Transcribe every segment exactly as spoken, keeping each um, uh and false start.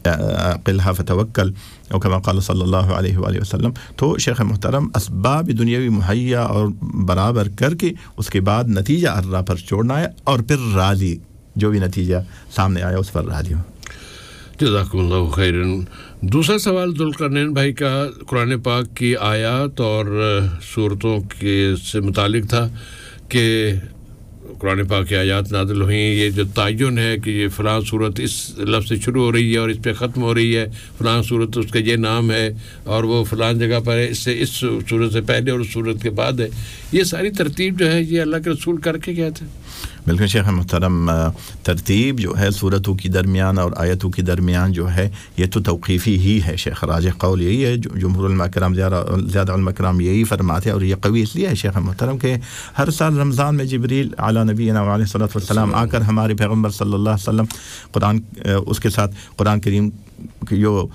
قلها فتوکل او کما قال صلی اللہ علیہ وآلہ وسلم. تو شیخ محترم اسباب دنیاوی مہیا اور برابر کر کے اس کے بعد نتیجہ اللہ پر چھوڑنا ہے اور پھر راضی جو بھی نتیجہ سامنے آیا اس پر راضی ہو. جزاکم اللہ خیرن. دوسرا سوال ذوالقرنین بھائی کا قرآن پاک کی آیات اور صورتوں کے سے متعلق تھا کہ قرآن پاک کی آیات نازل ہوئیں, یہ جو تعین ہے کہ یہ فلاں صورت اس لفظ سے شروع ہو رہی ہے اور اس پہ ختم ہو رہی ہے, فلاں صورت اس کا یہ نام ہے اور وہ فلاں جگہ پر ہے, اس سے اس صورت سے پہلے اور اس صورت کے بعد ہے, یہ ساری ترتیب جو ہے یہ اللہ کے رسول کر کے گئے تھے. بالکل شیخ محترم, ترتیب جو ہے صورتوں کی درمیان اور آیتوں کی درمیان جو ہے یہ تو توقیفی ہی ہے. شیخ راجح قول یہی ہے, جمہور علماء کرام زیادہ علماء کرام یہی فرماتے ہیں, اور یہ قوی اس لیے ہے شیخ محترم کہ ہر سال رمضان میں جبریل علی نبینا علیہ الصلوۃ والسلام آ کر ہمارے پیغمبر صلی اللہ علیہ وسلم قرآن اس کے ساتھ قرآن کریم جو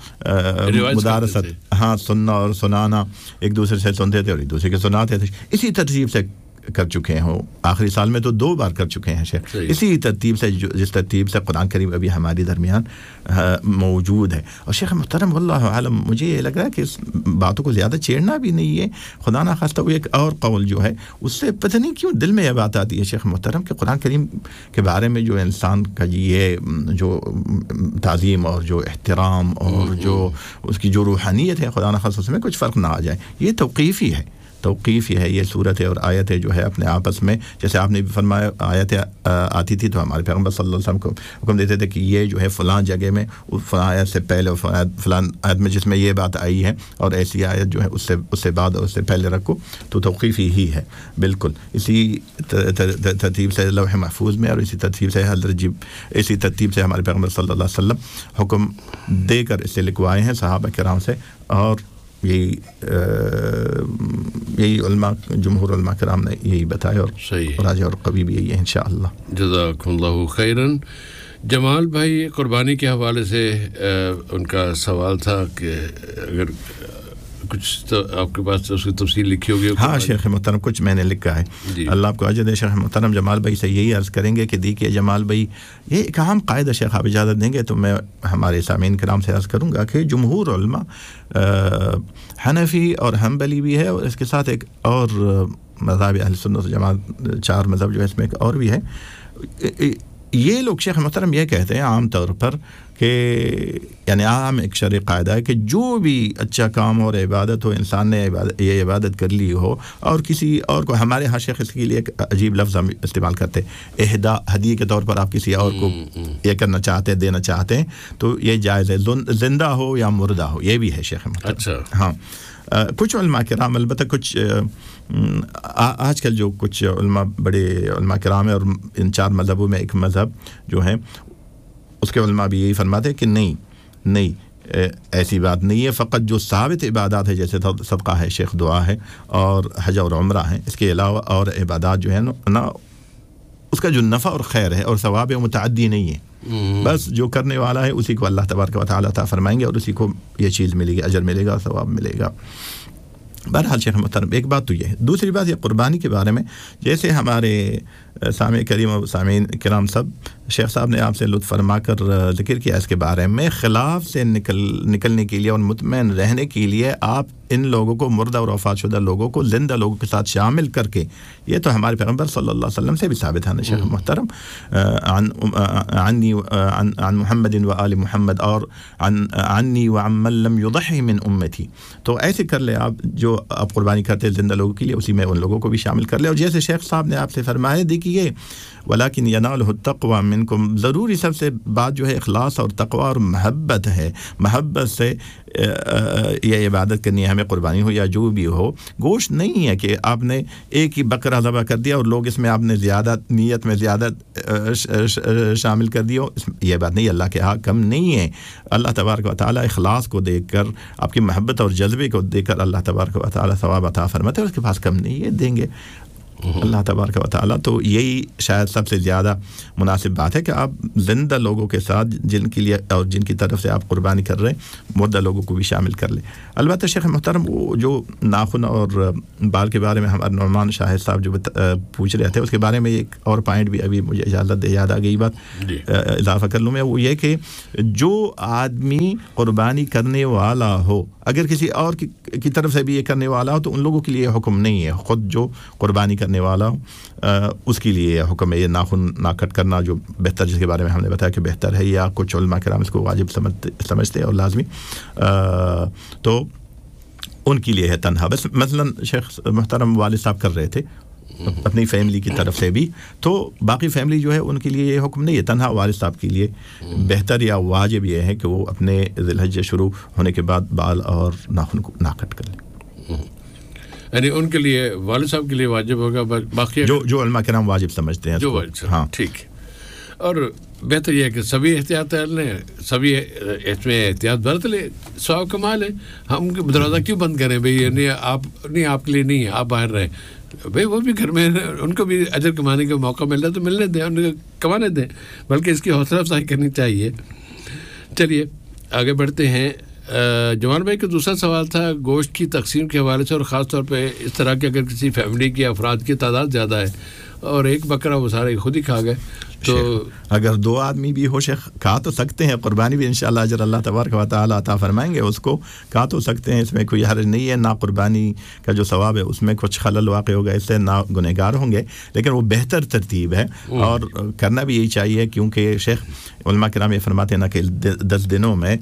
مدارست ہاں سننا اور سنانا ایک دوسرے سے سنتے تھے اور ایک دوسرے کے سناتے تھے, اسی ترتیب سے کر چکے ہیں. آخری سال میں تو دو بار کر چکے ہیں شیخ, اسی ترتیب سے جس ترتیب سے قرآن کریم ابھی ہماری درمیان موجود ہے. اور شیخ محترم واللہ عالم مجھے یہ لگ رہا ہے کہ اس باتوں کو زیادہ چھیڑنا بھی نہیں ہے. خدا نہ خواستہ وہ ایک اور قول جو ہے اس سے پتہ نہیں کیوں دل میں یہ بات آتی ہے شیخ محترم کہ قرآن کریم کے بارے میں جو انسان کا یہ جو تعظیم اور جو احترام اور جو اس کی جو روحانیت ہے خدا نہ خواستہ اس میں کچھ فرق نہ آ جائے, یہ توقیفی ہے. توقیفی ہے یہ صورتیں اور آیتیں جو ہے اپنے آپس میں, جیسے آپ نے بھی فرمایا آیتیں آتی تھی تو ہمارے پیغمبر صلی اللہ علیہ وسلم کو حکم دیتے تھے کہ یہ جو ہے فلاں جگہ میں فلاں آیت سے پہلے فلاں آیت میں جس میں یہ بات آئی ہے اور ایسی آیت جو ہے اس سے اس سے بعد اور اس سے پہلے رکھو, تو توقیفی ہی ہے. بالکل اسی ترتیب سے لوح محفوظ میں اور اسی ترتیب سے حضرت جب اسی ترتیب سے ہمارے پیغمبر صلی اللہ علیہ وسلم حکم دے کر اسے لکھوائے ہیں صحابہ کرام سے, اور یہی یہی علماء جمہور علماء کرام نے یہی بتایا, اور راجح اور قوی بھی یہی ہے انشاءاللہ. جزاکم اللہ خیرن. جمال بھائی قربانی کے حوالے سے ان کا سوال تھا کہ اگر کچھ تو آپ کے پاس اس کی تفصیل لکھی ہوگی. ہاں شیخ محترم کچھ میں نے لکھا ہے جی. اللہ آپ کو اجر دے. شیخ محترم جمال بھائی سے یہی عرض کریں گے کہ دیکھیے جمال بھائی یہ ایک اہم قاعدہ شیخ آپ اجازت دیں گے تو میں ہمارے سامعین کرام سے عرض کروں گا کہ جمہور علماء حنفی اور حنبلی بھی ہے, اور اس کے ساتھ ایک اور مذہب اہل سنت جماعت چار مذہب جو ہے اس میں ایک اور بھی ہے. یہ لوگ شیخ محترم یہ کہتے ہیں عام طور پر کہ یعنی عام ایک شرعی قاعدہ ہے کہ جو بھی اچھا کام اور عبادت ہو, انسان نے عبادت یہ عبادت کر لی ہو اور کسی اور کو, ہمارے ہاں شیخ اس کے لیے ایک عجیب لفظ ہم استعمال کرتے ہیں اہدا, ہدیے کے طور پر آپ کسی اور کو یہ کرنا چاہتے ہیں دینا چاہتے ہیں تو یہ جائز ہے, زندہ ہو یا مردہ ہو, یہ بھی ہے شیخ محترم. اچھا ہاں کچھ علماء کرام البتہ کچھ آج کل جو کچھ علماء بڑے علماء کرام ہیں اور ان چار مذہبوں میں ایک مذہب جو ہے اس کے علماء بھی یہی فرماتے ہیں کہ نہیں نہیں ایسی بات نہیں ہے, فقط جو ثابت عبادات ہے جیسے صدقہ ہے, شیخ دعا ہے اور حج اور عمرہ ہیں, اس کے علاوہ اور عبادات جو ہیں نا اس کا جو نفع اور خیر ہے اور ثواب ہے وہ متعدی نہیں ہے, بس جو کرنے والا ہے اسی کو اللہ تبارک و تعالیٰ عطا فرمائیں گے اور اسی کو یہ چیز ملے گی, اجر ملے گا, ثواب ملے گا. بہرحال شیخ محترم ایک بات تو یہ ہے. دوسری بات یہ قربانی کے بارے میں, جیسے ہمارے سامع کریم و سامعین کرام سب شیخ صاحب نے آپ سے لطف فرما کر ذکر کیا اس کے بارے میں, خلاف سے نکل نکلنے کے لیے اور مطمئن رہنے کے لیے آپ ان لوگوں کو, مردہ اور وفات شدہ لوگوں کو زندہ لوگوں کے ساتھ شامل کر کے, یہ تو ہمارے پیغمبر صلی اللہ علیہ وسلم سے بھی ثابت ہے شیخ محترم, عن عنی عن عن محمد و آل محمد اور عن عنی وعن من لم یضحی من امتی, تو ایسے کر لے آپ جو آپ قربانی کرتے ہیں زندہ لوگوں کے لیے اسی میں ان لوگوں کو بھی شامل کر لے. اور جیسے شیخ صاحب نے آپ سے فرمایا دیکھیے ولیکن ینالہ التقوی منکم, ضروری سب سے بات جو ہے اخلاص اور تقوی اور محبت ہے. محبت سے یہ عبادت کرنی ہے, ہمیں قربانی ہو یا جو بھی ہو. گوشت نہیں ہے کہ آپ نے ایک ہی بکرا ذبح کر دیا اور لوگ اس میں آپ نے زیادہ نیت میں زیادہ شامل کر دیا, یہ بات نہیں, اللہ کے ہاں کم نہیں ہے. اللہ تبارک و تعالیٰ اخلاص کو دیکھ کر, آپ کی محبت اور جذبے کو دیکھ کر اللہ تبارک و تعالیٰ ثواب عطا فرماتے ہیں, اس کے پاس کم نہیں ہے, دیں گے. اللہ तबारक व तआला। तो यही शायद सबसे ज़्यादा मुनासिब बात है कि आप ज़िंदा लोगों के साथ जिनके लिए और जिनकी तरफ से आप कुर्बानी कर रहे हैं मुर्दा लोगों को भी शामिल कर लें। अलबत्ता शेख मोहतरम वो जो नाखून और बाल के बारे में हमारे नुमान शाहिद साहब जो पूछ रहे थे उसके बारे में एक और पॉइंट भी अभी मुझे इजाज़त दे याद आ गई बात इजाफा कर लूँ मैं, वो ये कि जो आदमी कुर्बानी करने वाला हो अगर किसी और की, की तरफ से भी ये करने वाला हो तो उन लोगों के लिए हुक्म नहीं है, ख़ुद जो कुर्बानी करने वाला हो आ, उसके लिए हुक्म है ये नाखून ना कट करना जो बेहतर, जिसके बारे में हमने बताया कि बेहतर है, या कुछ उलमा किराम इसको वाजिब समझते समझते हैं और लाजमी, तो उनके लिए है तन्हा। बस मसलन शेख मोहतरम वालिद साहब कर रहे थे अपनी फैमिली की तरफ से भी, तो बाकी फैमिली जो है उनके लिए ये हुक्म नहीं है, तन्हा वालिद साहब के लिए बेहतर या वाजिब ये है कि वो अपने ज़िलहज्जा शुरू होने के बाद बाल और नाखून को ना कट कर लें, यानी उनके लिए वालिद साहब के लिए वाजिब होगा, बाकी जो जो उलमा के नाम वाजिब समझते हैं जो वाजिब, हाँ ठीक है। और बेहतर यह है कि सभी एहतियात लें, सभी इसमें एहतियात बरत लें, सवाब कमाल है। हम दरवाज़ा क्यों बंद करें भाई, नहीं आप नहीं आपके लिए नहीं है, आप बाहर रहें भाई, वो भी घर में उनको भी अजर कमाने का मौका मिल रहा है तो मिलने दें, उनको कमाने दें, बल्कि इसकी हौसला अफजाई करनी चाहिए। चलिए आगे बढ़ते हैं। जवान भाई का दूसरा सवाल था गोश्त की तकसीम के हवाले से, और ख़ास तौर पे इस तरह के अगर किसी फैमिली की अफराद की तादाद ज़्यादा है और एक बकरा वो सारे खुद ही खा गए, तो अगर दो आदमी भी हो शेख खा तो सकते हैं, कुर्बानी भी इंशाल्लाह अजर अल्लाह तबारक व तआला अता फरमाएंगे, उसको खा तो सकते हैं, इसमें कोई हर्ज नहीं है। ना कुर्बानी का जो सवाब है उसमें कुछ खलल वाक़ होगा, इससे ना गुनहगार होंगे, लेकिन वो बेहतर तरतीब है और करना भी यही चाहिए, क्योंकि शेख उलमा किराम ये फरमाते हैं ना कि दस दिनों में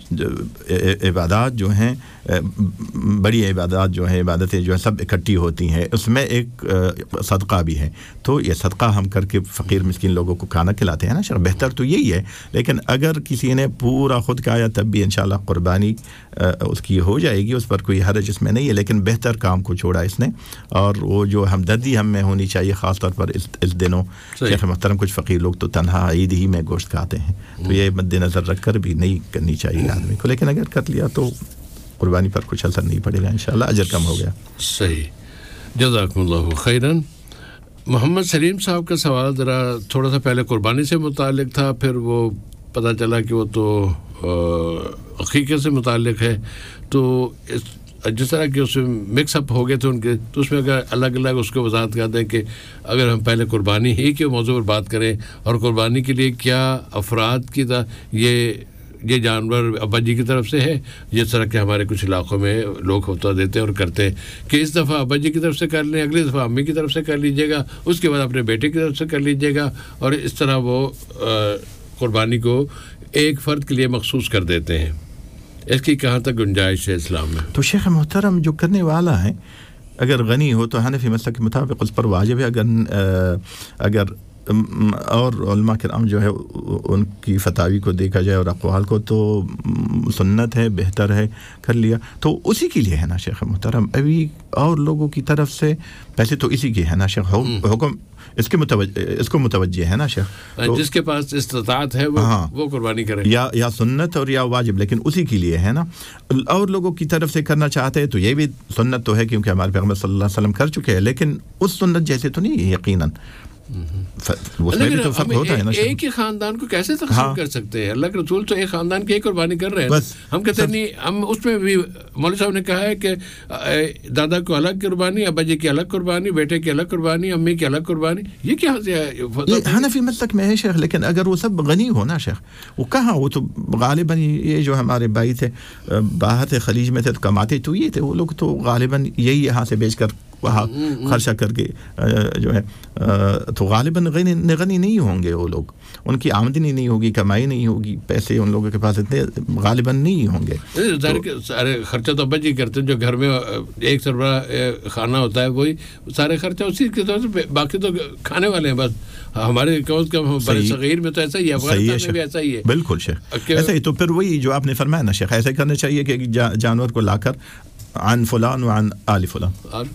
इबादत जो हैं, बड़ी इबादत जो है, इबादतें जो है सब इकट्ठी होती हैं, उसमें एक सदका भी है, तो ये सदका हम करके फ़कीर मिस्किन लोगों को खाना खिलाते हैं ना शेख, बेहतर तो यही है। लेकिन अगर किसी ने पूरा खुद खाया तब भी इंशाल्लाह कुर्बानी उसकी हो जाएगी, उस पर कोई हर्ज इसमें नहीं है, लेकिन बेहतर काम को छोड़ा इसने, और वो जो हमदर्दी हम में होनी चाहिए ख़ास तौर पर इस इस दिनों। शेख मोहतरम कुछ फ़कीर लोग तो तन्हा ईद ही में गोश्त खाते हैं, तो ये मद्देनज़र रख कर भी नहीं करनी चाहिए आदमी को, लेकिन अगर कर लिया तो कुर्बानी पर कुछ असर नहीं पड़ेगा, इंशाल्लाह अजर कम हो गया। सही, जज़ाकुमुल्लाहु खैरन। मोहम्मद सलीम साहब का सवाल ज़रा थोड़ा सा पहले कुर्बानी से मुतालिक था, फिर वो पता चला कि वो तो अक़ीक़े से मुतालिक है, तो इस जिस तरह कि उसमें मिक्सअप हो गए थे उनके, तो उसमें अगर अलग अलग उसको वजाहत कर दें कि अगर हम पहले कुर्बानी ही के मौजू पर बात करें, और कुर्बानी के लिए क्या अफराद की ये ये जानवर अब्बा जी की तरफ से है, जिस तरह के हमारे कुछ इलाक़ों में लोग होता देते हैं और करते हैं कि इस दफ़ा अब्बा जी की तरफ से कर लें, अगली दफ़ा अम्मी की तरफ से कर लीजिएगा, उसके बाद अपने बेटे की तरफ से कर लीजिएगा, और इस तरह वो कुर्बानी को एक फ़र्द के लिए मखसूस कर देते हैं। इसकी कहाँ तक गुंजाइश है इस्लाम में? तो शेख मोहतरम जो करने वाला है अगर गनी हो तो हनफी मसलक के मुताबिक उस पर वाजिब है, अगर अगर और उलमा किराम जो है उनकी फतावी को देखा जाए और अक़वाल को तो सुन्नत है, बेहतर है, कर लिया तो उसी के लिए है ना शेख मोहतरम। अभी और लोगों की तरफ से पैसे तो इसी के है ना शेख, हुक्म इसके मुतवज्जे इसको मुतवज्जे है ना शेख, तो जिसके पास इस्तिताअत है वो हाँ, वो कुर्बानी करे, या या सुन्नत और या वाजिब, लेकिन उसी के लिए है ना। और लोगों की तरफ से करना चाहते हैं तो ये भी सुन्नत तो है, क्योंकि हमारे पैगंबर सल्लल्लाहु अलैहि वसल्लम कर चुके हैं, लेकिन उस सुन्नत जैसे तो नहीं है यकीनन। उसमें भी तो फर्क होता है ना, एक ही खानदान को कैसे तकसीम हाँ। कर सकते हैं? अल्लाह के रसूल तो एक खानदान की एक कुर्बानी कर रहे हैं, हम कहते हैं नहीं, हम उसमें भी मौलवी साहब ने कहा है कि दादा को अलग कुर्बानी, अब्बा जी की अलग कुर्बानी, बेटे की अलग कुर्बानी, अम्मी की अलग कुर्बानी, ये क्या है? हनफी मसलक में है शेख, लेकिन अगर वो सब गनी हो ना शेख, वो कहाँ, वो तो गालिबन ये जो हमारे भाई थे बाहर थे, खलीज में थे, तो कमाते तो ये थे वो लोग, तो गालिबन यही यहाँ से बेचकर वहाँ खर्चा करके जो है तो गालिबन गनी गनी नहीं होंगे वो लोग, उनकी आमदनी नहीं होगी, कमाई नहीं होगी, पैसे उन लोगों के पास इतने गालिबन नहीं होंगे। तो, सारे खर्चा तो अब्बा जी करते हैं, जो घर में एक सरबराह खाना होता है वही सारे खर्चा उसी के तौर से, बाकी तो खाने वाले हैं बस। हमारे कम से कम बड़े सगीर में तो ऐसा ही है, अफगानिस्तान में भी ऐसा ही है। बिल्कुल शेख ऐसा ही, तो फिर वही जो आपने फरमाया ना शेख, ऐसे करना चाहिए कि जानवर को लाकर आन फलान व आन आली फलान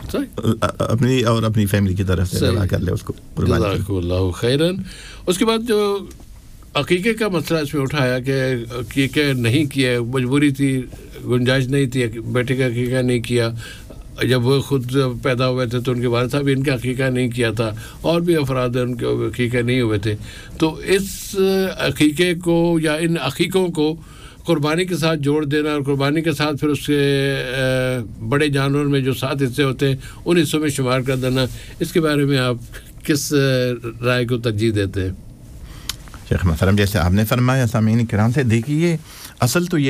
अपनी और अपनी फैमिली की तरफ से अदा कर ले उसको। जज़ाकुमुल्लाहु खैरन। उसके बाद जो अक़ीक़े का मसला इसमें उठाया कि अक़ीक़े नहीं किया, मजबूरी थी, गुंजाइश नहीं थी, बेटे का अक़ीक़ा नहीं किया, جب وہ خود پیدا ہوئے تھے تو ان کے والد صاحب ان کا عقیقہ نہیں کیا تھا, اور بھی افراد ان کے عقیقے نہیں ہوئے تھے. تو اس عقیقے کو یا ان عقیقوں کو قربانی کے ساتھ جوڑ دینا, اور قربانی کے ساتھ پھر اس کے بڑے جانور میں جو سات حصے ہوتے ہیں ان حصوں میں شمار کر دینا, اس کے بارے میں آپ کس رائے کو ترجیح دیتے ہیں؟ شیخ محترم, جیسے آپ نے فرمایا سامعین کرام سے, دیکھیے اصل تو یہ